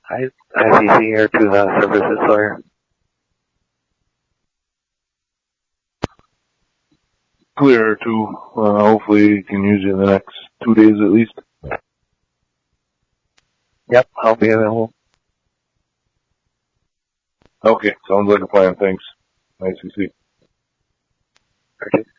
ICC here to the services lawyer. Clear to, hopefully you can use it in the next 2 days at least. Yep, I'll be available. Okay, sounds like a plan, thanks. Nice to see you. Okay.